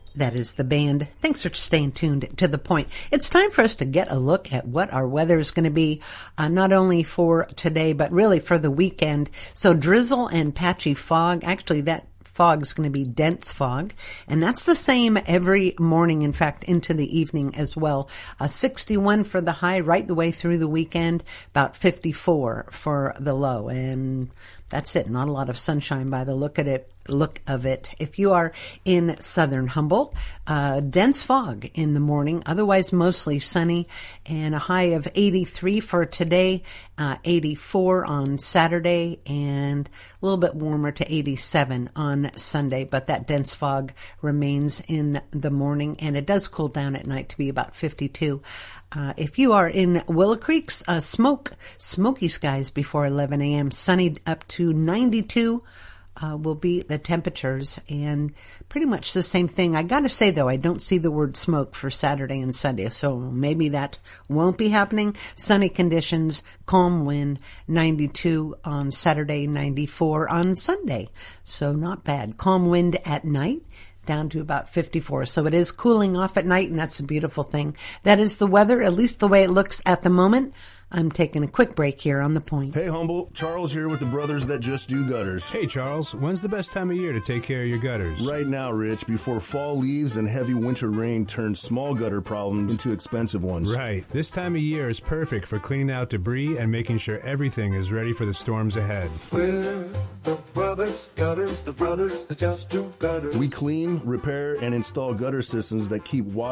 That is the band. Thanks for staying tuned to the point. It's time for us to get a look at what our weather is going to be, not only for today, but really for the weekend. So drizzle and patchy fog. Actually, that fog is going to be dense fog, and that's the same every morning, in fact, into the evening as well. 61 for the high right the way through the weekend, about 54 for the low, and that's it. Not a lot of sunshine by the look of it. If you are in southern Humboldt, dense fog in the morning, otherwise mostly sunny, and a high of 83 for today, 84 on Saturday, and a little bit warmer to 87 on Sunday. But that dense fog remains in the morning, and it does cool down at night to be about 52. If you are in Willow Creeks, smoky skies before 11 a.m., sunny up to 92 will be the temperatures, and pretty much the same thing. I gotta say, though, I don't see the word smoke for Saturday and Sunday, so maybe that won't be happening. Sunny conditions, calm wind, 92 on Saturday, 94 on Sunday. So not bad. Calm wind at night, down to about 54. So it is cooling off at night, and that's a beautiful thing. That is the weather, at least the way it looks at the moment. I'm taking a quick break here on The Point. Hey, Humboldt. Charles here with the Brothers That Just Do Gutters. Hey, Charles. When's the best time of year to take care of your gutters? Right now, Rich, before fall leaves and heavy winter rain turns small gutter problems into expensive ones. Right. This time of year is perfect for cleaning out debris and making sure everything is ready for the storms ahead. We're the Brothers Gutters, the Brothers That Just Do Gutters. We clean, repair, and install gutter systems that keep water